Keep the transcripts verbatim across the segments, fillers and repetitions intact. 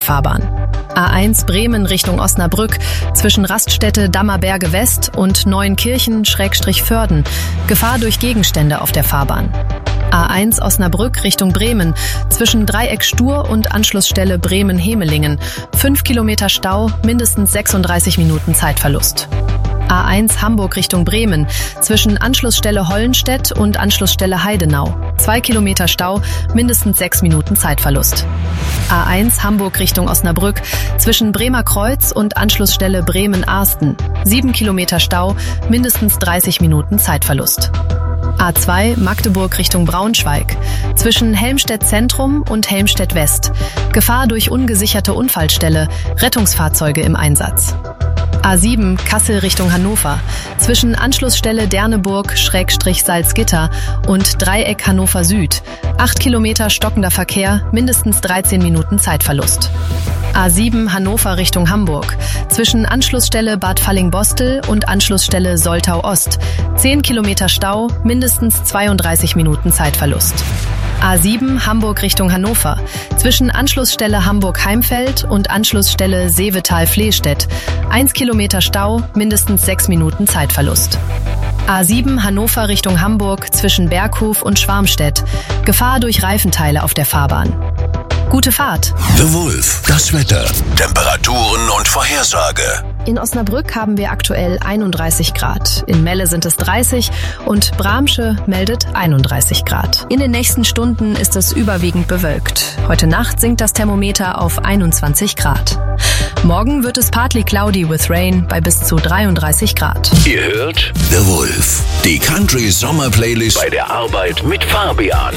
Fahrbahn. A eins Bremen Richtung Osnabrück zwischen Raststätte Dammerberge West und Neuenkirchen-Förden. Gefahr durch Gegenstände auf der Fahrbahn. A eins Osnabrück Richtung Bremen zwischen Dreieck Stur und Anschlussstelle Bremen-Hemelingen. fünf Kilometer Stau, mindestens sechsunddreißig Minuten Zeitverlust. A eins Hamburg Richtung Bremen zwischen Anschlussstelle Hollenstedt und Anschlussstelle Heidenau. zwei Kilometer Stau, mindestens sechs Minuten Zeitverlust. A eins Hamburg Richtung Osnabrück zwischen Bremer Kreuz und Anschlussstelle Bremen-Arsten. sieben Kilometer Stau, mindestens dreißig Minuten Zeitverlust. A zwei Magdeburg Richtung Braunschweig zwischen Helmstedt Zentrum und Helmstedt West. Gefahr durch ungesicherte Unfallstelle, Rettungsfahrzeuge im Einsatz. A sieben Kassel Richtung Hannover zwischen Anschlussstelle Derneburg-Salzgitter und Dreieck Hannover Süd. acht Kilometer stockender Verkehr, mindestens dreizehn Minuten Zeitverlust. A sieben Hannover Richtung Hamburg zwischen Anschlussstelle Bad Fallingbostel und Anschlussstelle Soltau Ost. zehn Kilometer Stau, mindestens zweiunddreißig Minuten Zeitverlust. A sieben Hamburg Richtung Hannover zwischen Anschlussstelle Hamburg-Heimfeld und Anschlussstelle Seevetal-Flehstedt. eins Kilometer Stau, mindestens sechs Minuten Zeitverlust. A sieben Hannover Richtung Hamburg zwischen Berghof und Schwarmstedt. Gefahr durch Reifenteile auf der Fahrbahn. Gute Fahrt. The Wolf, das Wetter, Temperaturen und Vorhersage. In Osnabrück haben wir aktuell einunddreißig Grad. In Melle sind es dreißig und Bramsche meldet einunddreißig Grad. In den nächsten Stunden ist es überwiegend bewölkt. Heute Nacht sinkt das Thermometer auf einundzwanzig Grad. Morgen wird es partly cloudy with rain bei bis zu dreiunddreißig Grad. Ihr hört The Wolf, die Country Sommer Playlist bei der Arbeit mit Fabian.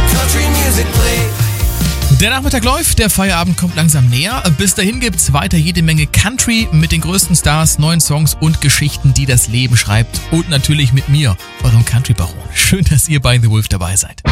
Der Nachmittag läuft, der Feierabend kommt langsam näher. Bis dahin gibt's weiter jede Menge Country mit den größten Stars, neuen Songs und Geschichten, die das Leben schreibt. Und natürlich mit mir, eurem Country-Baron. Schön, dass ihr bei The Wolf dabei seid.